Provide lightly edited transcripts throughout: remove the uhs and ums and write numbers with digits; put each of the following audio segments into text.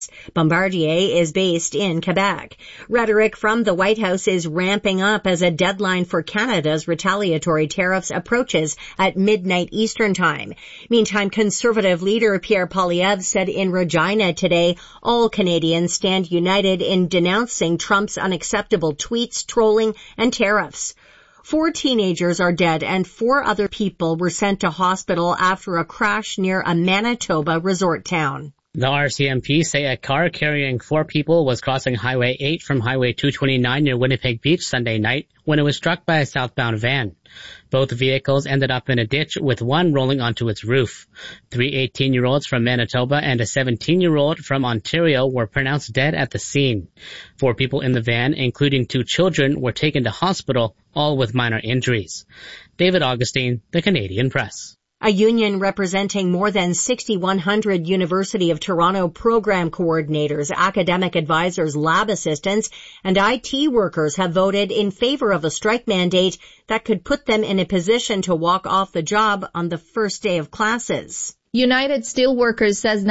Bombardier is based in Quebec. Rhetoric from the White House is ramping up as a deadline for Canada's retaliatory tariffs approaches at midnight Eastern Time. Meantime, Conservative leader Pierre Poilievre said in Regina today, all Canadians stand united in denouncing Trump's unacceptable tweets, trolling, and tariffs. 4 teenagers are dead and 4 other people were sent to hospital after a crash near a Manitoba resort town. The RCMP say a car carrying 4 people was crossing Highway 8 from Highway 229 near Winnipeg Beach Sunday night when it was struck by a southbound van. Both vehicles ended up in a ditch with one rolling onto its roof. 3 18-year-olds from Manitoba and a 17-year-old from Ontario were pronounced dead at the scene. 4 people in the van, including 2 children, were taken to hospital, all with minor injuries. David Augustine, The Canadian Press. A union representing more than 6,100 University of Toronto program coordinators, academic advisors, lab assistants, and IT workers have voted in favor of a strike mandate that could put them in a position to walk off the job on the first day of classes. United Steelworkers says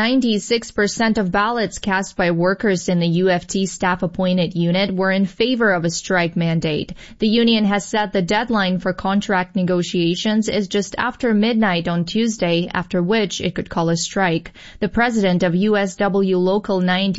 96% of ballots cast by workers in the UFT staff-appointed unit were in favor of a strike mandate. The union has said the deadline for contract negotiations is just after midnight on Tuesday, after which it could call a strike. The president of USW Local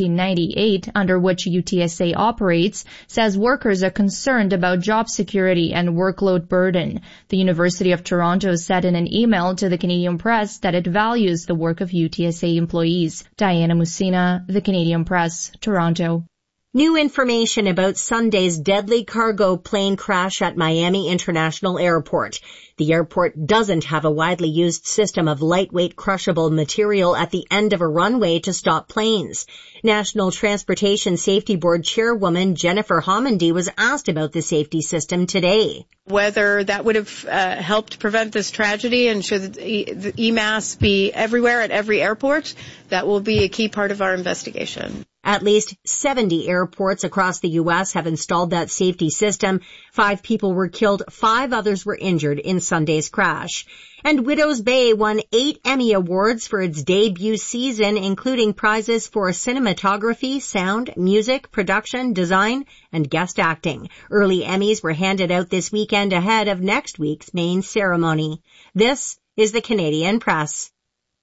1998, under which UTSA operates, says workers are concerned about job security and workload burden. The University of Toronto said in an email to the Canadian Press that it values the work of UTSA employees. Diana Musina, The Canadian Press, Toronto. New information about Sunday's deadly cargo plane crash at Miami International Airport. The airport doesn't have a widely used system of lightweight crushable material at the end of a runway to stop planes. National Transportation Safety Board Chairwoman Jennifer Homendy was asked about the safety system today. Whether that would have helped prevent this tragedy, and should the EMAS be everywhere at every airport, that will be a key part of our investigation. At least 70 airports across the U.S. have installed that safety system. 5 people were killed, 5 others were injured in Sunday's crash. And Widows Bay won 8 Emmy Awards for its debut season, including prizes for cinematography, sound, music, production, design, and guest acting. Early Emmys were handed out this weekend ahead of next week's main ceremony. This is the Canadian Press.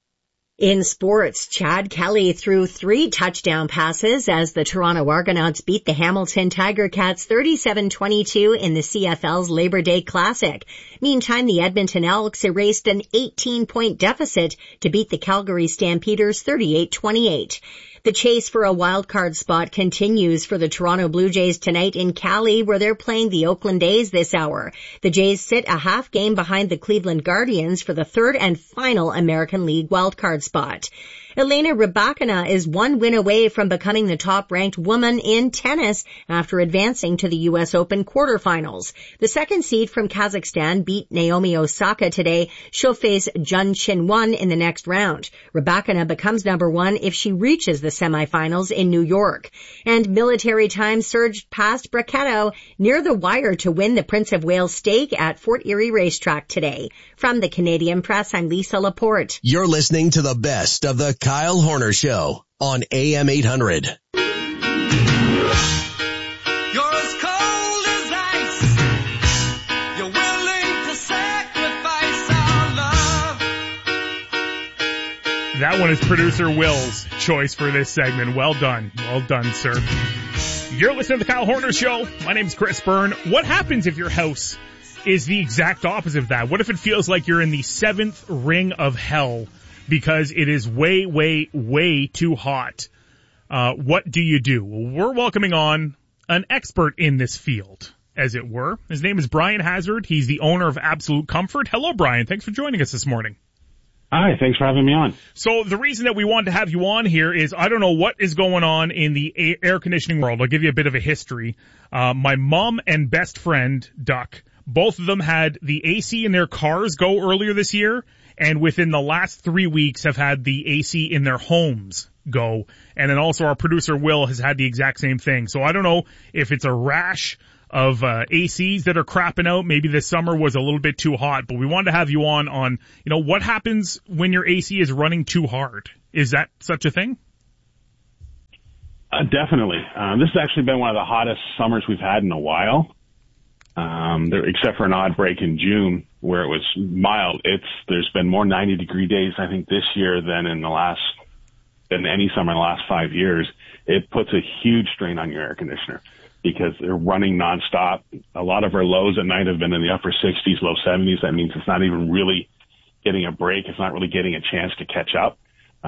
In sports, Chad Kelly threw 3 touchdown passes as the Toronto Argonauts beat the Hamilton Tiger Cats 37-22 in the CFL's Labor Day Classic. Meantime, the Edmonton Elks erased an 18-point deficit to beat the Calgary Stampeders 38-28. The chase for a wildcard spot continues for the Toronto Blue Jays tonight in Cali, where they're playing the Oakland A's this hour. The Jays sit a half game behind the Cleveland Guardians for the 3rd and final American League wildcard spot. Elena Rybakina is 1 win away from becoming the top-ranked woman in tennis after advancing to the U.S. Open quarterfinals. The second seed from Kazakhstan beat Naomi Osaka today. She'll face Jun Chin-won in the next round. Rybakina becomes number 1 if she reaches the semifinals in New York. And Military Times surged past Brachetto near the wire to win the Prince of Wales Stake at Fort Erie Racetrack today. From the Canadian Press, I'm Lisa Laporte. You're listening to the best of the Kyle Horner Show on AM 800. You're as cold as ice. You're willing to sacrifice our love. That one is producer Will's choice for this segment. Well done. Well done, sir. You're listening to the Kyle Horner Show. My name's Chris Byrne. What happens if your house is the exact opposite of that? What if it feels like you're in the 7th ring of hell because it is way, way, way too hot? What do you do? Well, we're welcoming on an expert in this field, as it were. His name is Brian Hazard. He's the owner of Absolute Comfort. Hello, Brian. Thanks for joining us this morning. Hi, thanks for having me on. So the reason that we wanted to have you on here is I don't know what is going on in the air conditioning world. I'll give you a bit of a history. My mom and best friend, Duck, both of them had the AC in their cars go earlier this year, and within the last 3 weeks have had the AC in their homes go. And then also our producer Will has had the exact same thing. So I don't know if it's a rash of ACs that are crapping out. Maybe this summer was a little bit too hot, but we wanted to have you on, what happens when your AC is running too hard. Is that such a thing? Definitely. This has actually been one of the hottest summers we've had in a while. Except for an odd break in June where it was mild. There's been more 90-degree days, I think, this year than any summer in the last 5 years. It puts a huge strain on your air conditioner because they're running nonstop. A lot of our lows at night have been in the upper 60s, low 70s. That means it's not even really getting a break. It's not really getting a chance to catch up.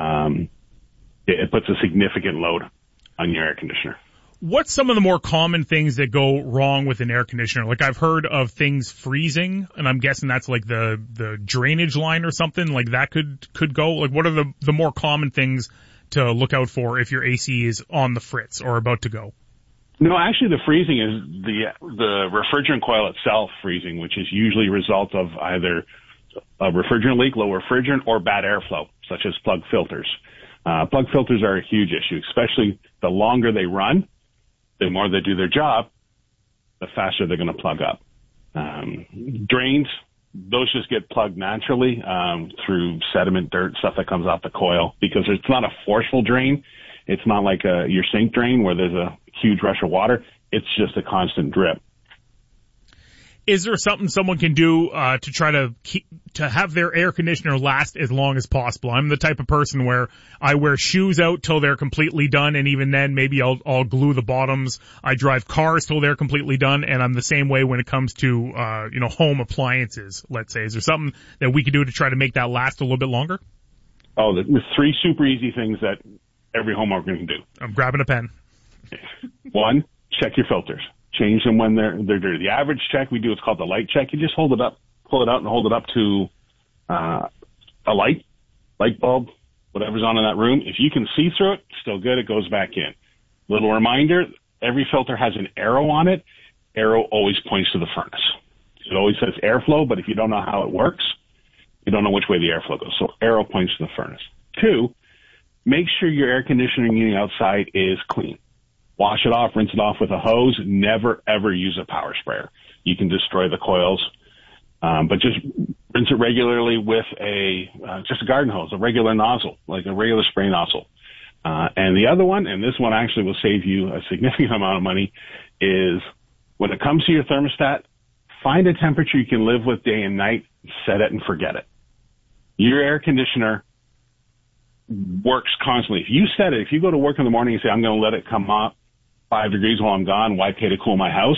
It puts a significant load on your air conditioner. What's some of the more common things that go wrong with an air conditioner? Like, I've heard of things freezing, and I'm guessing that's like the drainage line or something like that could go. Like, what are the more common things to look out for if your AC is on the fritz or about to go? No, actually the freezing is the refrigerant coil itself freezing, which is usually a result of either a refrigerant leak, low refrigerant, or bad airflow, such as plug filters. Plug filters are a huge issue, especially the longer they run. The more they do their job, the faster they're going to plug up. Drains, those just get plugged naturally through sediment, dirt, stuff that comes off the coil because it's not a forceful drain. It's not like your sink drain where there's a huge rush of water. It's just a constant drip. Is there something someone can do to try to have their air conditioner last as long as possible? I'm the type of person where I wear shoes out till they're completely done, and even then maybe I'll glue the bottoms. I drive cars till they're completely done, and I'm the same way when it comes to home appliances, let's say. Is there something that we can do to try to make that last a little bit longer? Oh, there's 3 super easy things that every homeowner can do. I'm grabbing a pen. 1, check your filters. Change them when they're dirty. The average check we do is called the light check. You just pull it out and hold it up to a light bulb, whatever's on in that room. If you can see through it, still good. It goes back in. Little reminder, every filter has an arrow on it. Arrow always points to the furnace. It always says airflow, but if you don't know how it works, you don't know which way the airflow goes. So arrow points to the furnace. 2, make sure your air conditioning unit outside is clean. Wash it off, rinse it off with a hose. Never, ever use a power sprayer. You can destroy the coils. But just rinse it regularly with just a garden hose, a regular nozzle, like a regular spray nozzle. And the other one, and this one actually will save you a significant amount of money, is when it comes to your thermostat, find a temperature you can live with day and night, set it and forget it. Your air conditioner works constantly. If you set it, if you go to work in the morning and say, I'm going to let it come up 5 degrees while I'm gone, why pay to cool my house?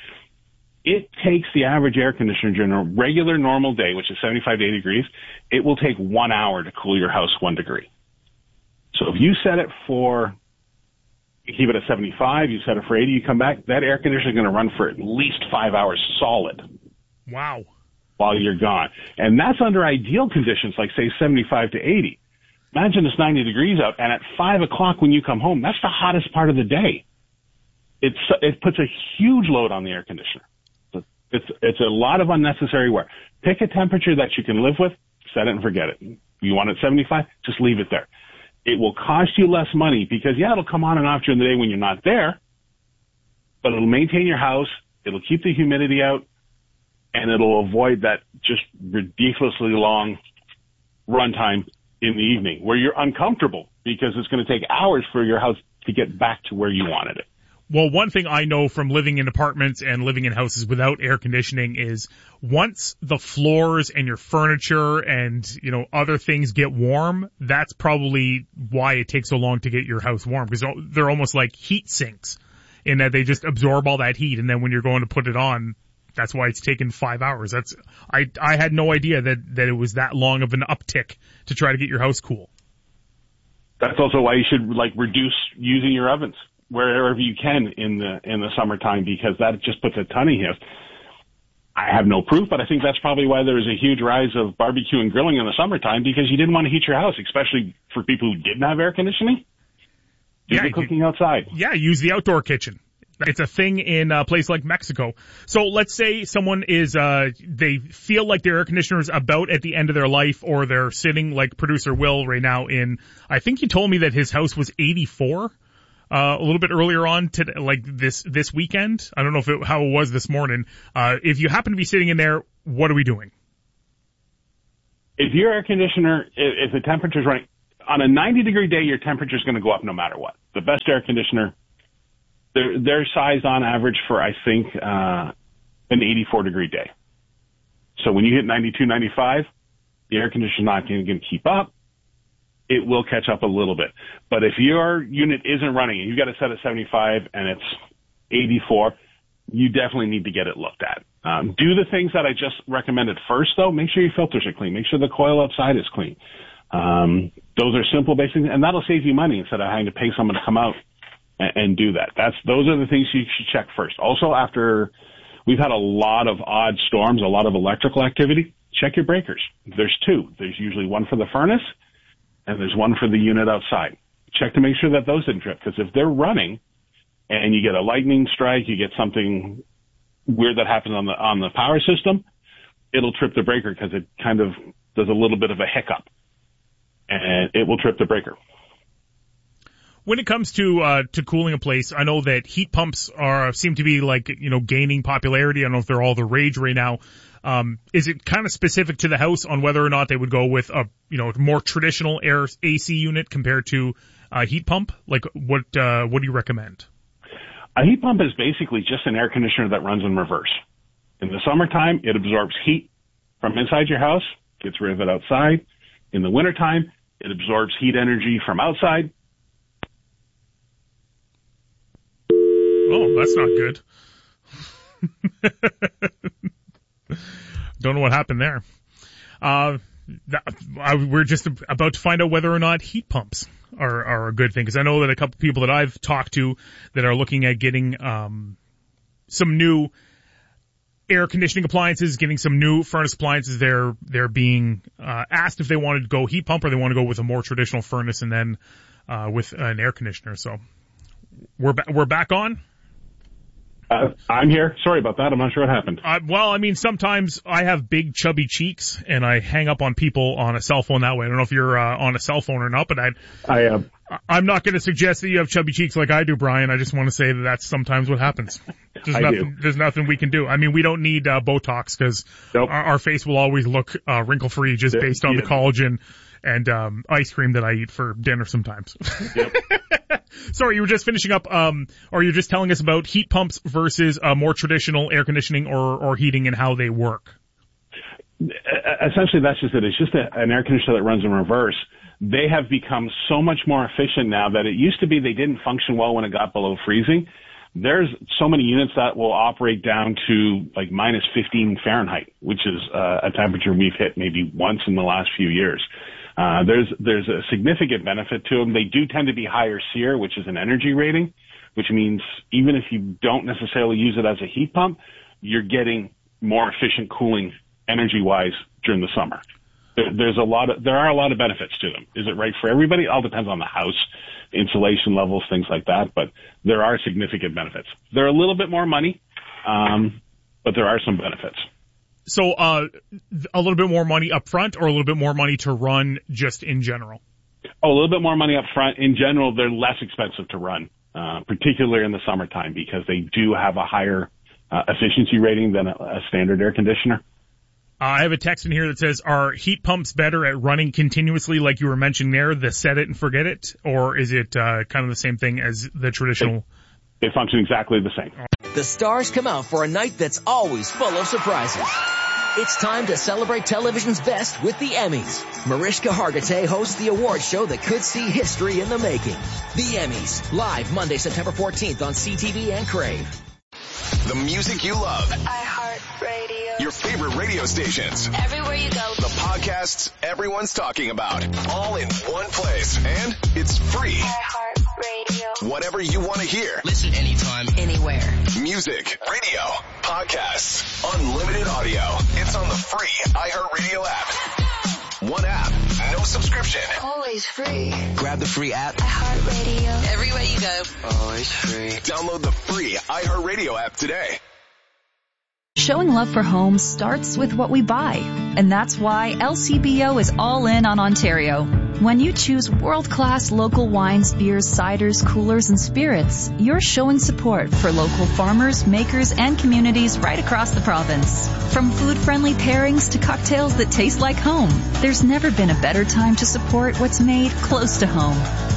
It takes the average air conditioner during a regular normal day, which is 75 to 80 degrees, it will take 1 hour to cool your house 1 degree. So if you set it you keep it at 75, you set it for 80, you come back, that air conditioner is going to run for at least 5 hours solid. Wow. While you're gone. And that's under ideal conditions, like say 75 to 80. Imagine it's 90 degrees out, and at 5 o'clock when you come home, that's the hottest part of the day. It puts a huge load on the air conditioner. It's a lot of unnecessary wear. Pick a temperature that you can live with, set it and forget it. You want it 75, just leave it there. It will cost you less money because, it'll come on and off during the day when you're not there, but it'll maintain your house, it'll keep the humidity out, and it'll avoid that just ridiculously long runtime in the evening where you're uncomfortable because it's going to take hours for your house to get back to where you wanted it. Well, one thing I know from living in apartments and living in houses without air conditioning is once the floors and your furniture and, other things get warm, that's probably why it takes so long to get your house warm, because they're almost like heat sinks in that they just absorb all that heat, and then when you're going to put it on, that's why it's taken 5 hours. I had no idea that it was that long of an uptick to try to get your house cool. That's also why you should reduce using your ovens wherever you can in the summertime, because that just puts a ton of heat. I have no proof, but I think that's probably why there was a huge rise of barbecue and grilling in the summertime, because you didn't want to heat your house, especially for people who didn't have air conditioning. Do the cooking outside. Yeah, use the outdoor kitchen. It's a thing in a place like Mexico. So let's say someone they feel like their air conditioner is about at the end of their life, or they're sitting like producer Will right now I think he told me that his house was 84. A little bit earlier on today, like this weekend. I don't know how it was this morning. If you happen to be sitting in there, what are we doing? If your air conditioner, if the temperature's running, on a 90-degree day, your temperature's going to go up no matter what. the best air conditioner, they're sized on average for, I think, an 84-degree day. So when you hit 92, 95, the air conditioner's not going to keep up. It will catch up a little bit. But if your unit isn't running and you've got it set at 75 and it's 84, you definitely need to get it looked at. Do the things that I just recommended first, though. Make sure your filters are clean. Make sure the coil outside is clean. Those are simple basic things, and that'll save you money instead of having to pay someone to come out and do that. Those are the things you should check first. Also, after we've had a lot of odd storms, a lot of electrical activity, check your breakers. There's two. There's usually one for the furnace, and there's one for the unit outside. Check to make sure that those didn't trip, because if they're running and you get a lightning strike, you get something weird that happens on the power system, it'll trip the breaker because it kind of does a little bit of a hiccup, and it will trip the breaker. When it comes to cooling a place, I know that heat pumps seem to be gaining popularity. I don't know if they're all the rage right now. Is it kind of specific to the house on whether or not they would go with a more traditional air AC unit compared to a heat pump? Like what do you recommend? A heat pump is basically just an air conditioner that runs in reverse. In the summertime, it absorbs heat from inside your house, gets rid of it outside. In the wintertime, it absorbs heat energy from outside. Oh, that's not good. Don't know what happened there. We're just about to find out whether or not heat pumps are a good thing, because I know that a couple people that I've talked to that are looking at getting some new air conditioning appliances, getting some new furnace appliances, they're being asked if they wanted to go heat pump or they want to go with a more traditional furnace and then with an air conditioner. So we're back on. I'm here. Sorry about that. I'm not sure what happened. Well, I mean, sometimes I have big chubby cheeks and I hang up on people on a cell phone that way. I don't know if you're on a cell phone or not, but I am. I'm not going to suggest that you have chubby cheeks like I do, Brian. I just want to say that that's sometimes what happens. There's nothing we can do. I mean, we don't need Botox because our face will always look wrinkle-free just based on the collagen and ice cream that I eat for dinner sometimes. Yep. Sorry, you were just finishing up, or you're just telling us about heat pumps versus more traditional air conditioning or heating and how they work. Essentially, that's just it. It's just an air conditioner that runs in reverse. They have become so much more efficient now that it used to be they didn't function well when it got below freezing. There's so many units that will operate down to like minus 15 Fahrenheit, which is a temperature we've hit maybe once in the last few years. There's a significant benefit to them. They do tend to be higher SEER, which is an energy rating, which means even if you don't necessarily use it as a heat pump, you're getting more efficient cooling energy-wise during the summer. There are a lot of benefits to them. Is it right for everybody? It all depends on the house, insulation levels, things like that, but there are significant benefits. They're a little bit more money, but there are some benefits. So, a little bit more money up front or a little bit more money to run just in general? Oh, a little bit more money up front. In general, they're less expensive to run, particularly in the summertime, because they do have a higher efficiency rating than a standard air conditioner. I have a text in here that says, are heat pumps better at running continuously like you were mentioning there, the set it and forget it? Or is it kind of the same thing as the traditional? They function exactly the same. The stars come out for a night that's always full of surprises. It's time to celebrate television's best with the Emmys. Mariska Hargitay hosts the award show that could see history in the making. The Emmys, live Monday, September 14th on CTV and Crave. The music you love. iHeartRadio. Your favorite radio stations. Everywhere you go. The podcasts everyone's talking about. All in one place. And it's free. iHeartRadio. Whatever you want to hear. Listen anytime, anywhere. Music, radio, podcasts, unlimited audio. It's on the free iHeartRadio app. One app, no subscription. Always free. Grab the free app. iHeartRadio. Everywhere you go. Always free. Download the free iHeartRadio app today. Showing love for homes starts with what we buy, and that's why LCBO is all in on Ontario. When you choose world-class local wines, beers, ciders, coolers, and spirits, you're showing support for local farmers, makers, and communities right across the province. From food-friendly pairings to cocktails that taste like home, there's never been a better time to support what's made close to home.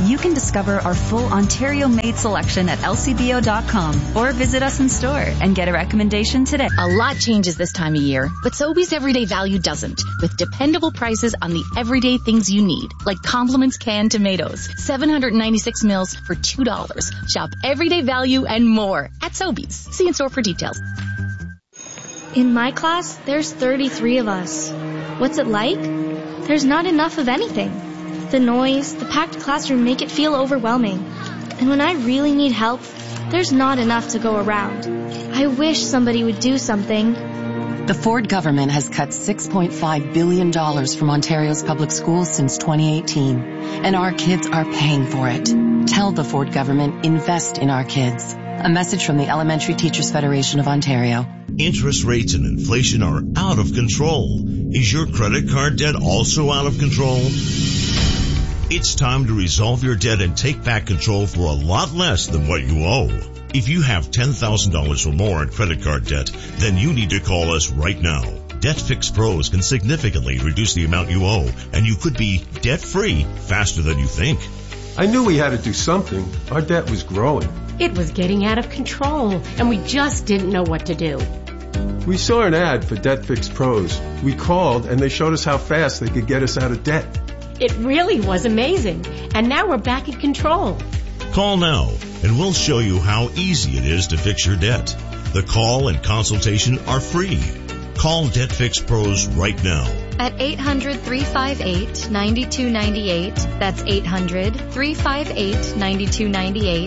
You can discover our full Ontario-made selection at lcbo.com or visit us in store and get a recommendation today. A lot changes this time of year, but Sobeys Everyday Value doesn't, with dependable prices on the everyday things you need, like Compliments canned tomatoes, 796 mils for $2. Shop Everyday Value and more at Sobeys. See in store for details. In my class, there's 33 of us. What's it like? There's not enough of anything. The noise, the packed classroom make it feel overwhelming. And when I really need help, there's not enough to go around. I wish somebody would do something. The Ford government has cut $6.5 billion from Ontario's public schools since 2018, and our kids are paying for it. Tell the Ford government, invest in our kids. A message from the Elementary Teachers Federation of Ontario. Interest rates and inflation are out of control. Is your credit card debt also out of control? It's time to resolve your debt and take back control for a lot less than what you owe. If you have $10,000 or more in credit card debt, then you need to call us right now. Debt Fix Pros can significantly reduce the amount you owe, and you could be debt-free faster than you think. I knew we had to do something. Our debt was growing. It was getting out of control, and we just didn't know what to do. We saw an ad for Debt Fix Pros. We called, and they showed us how fast they could get us out of debt. It really was amazing, and now we're back in control. Call now, and we'll show you how easy it is to fix your debt. The call and consultation are free. Call Debt Fix Pros right now. At 800-358-9298. That's 800-358-9298.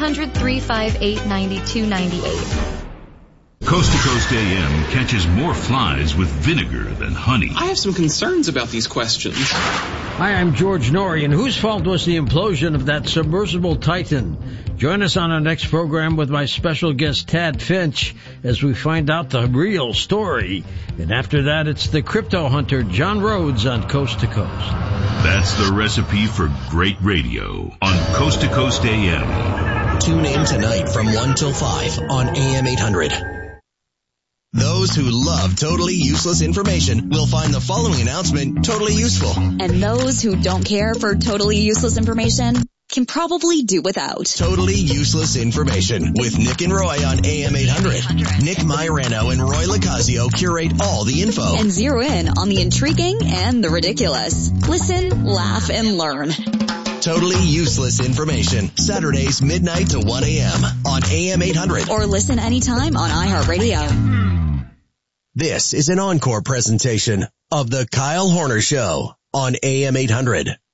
800-358-9298. Coast to Coast AM catches more flies with vinegar than honey. I have some concerns about these questions. Hi, I'm George Norrie, and whose fault was the implosion of that submersible Titan? Join us on our next program with my special guest, Tad Finch, as we find out the real story. And after that, it's the crypto hunter, John Rhodes, on Coast to Coast. That's the recipe for great radio on Coast to Coast AM. Tune in tonight from 1 till 5 on AM 800. Those who love totally useless information will find the following announcement totally useful. And those who don't care for totally useless information can probably do without. Totally useless information with Nick and Roy on AM 800. Nick Myrano and Roy Locasio curate all the info. And zero in on the intriguing and the ridiculous. Listen, laugh, and learn. Totally useless information. Saturdays midnight to 1 a.m. on AM 800. Or listen anytime on iHeartRadio. This is an encore presentation of The Kyle Horner Show on AM 800.